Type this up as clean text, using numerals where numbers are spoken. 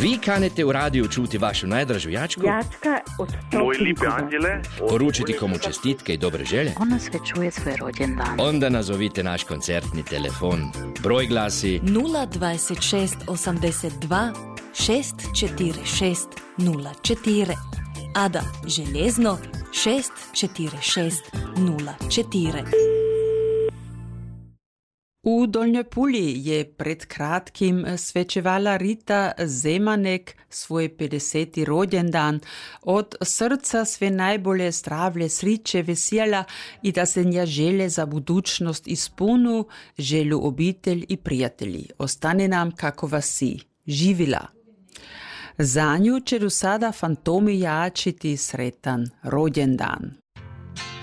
Vi kanete u radiju čuti vašu najdražu jačku, Jačka od Moj lipi anđele, poručiti komu čestitke i dobre želje. Ona sve čuje svoj rođendan. Onda nazovite naš koncertni telefon. Broj glasi 026 82 646 04. Ada željezno 646 04. U Dolnjoj Puli je pred kratkim svečevala Rita Zemanek svoj 50. rođendan. Od srca sve najbolje zdravlje, sriče, vesela i da se nja želje za budućnost ispunu, želju obitelj i prijatelji. Ostane nam kako vas si. Živila. Za nju će do sada fantomi jačiti sretan rođendan.